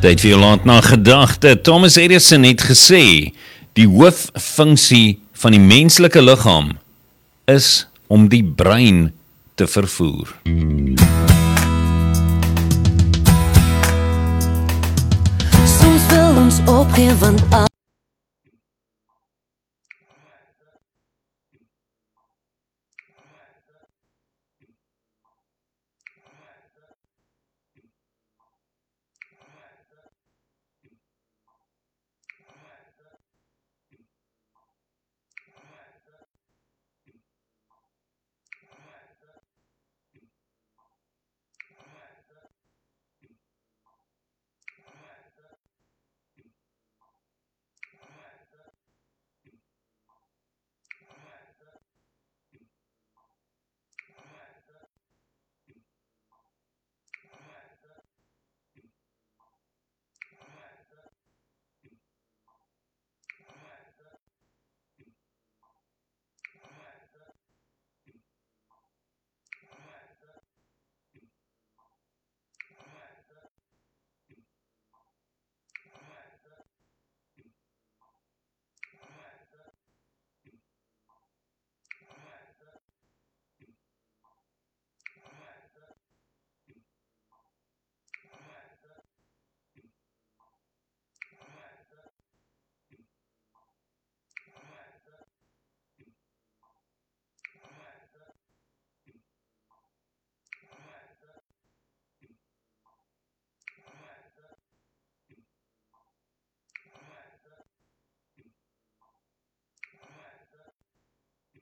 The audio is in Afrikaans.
Tyd vir jou laat na gedagte. Thomas Edison het gesê, die hooffunksie van die menslike liggaam is om die brein te vervoer. Soms wil ons opgee want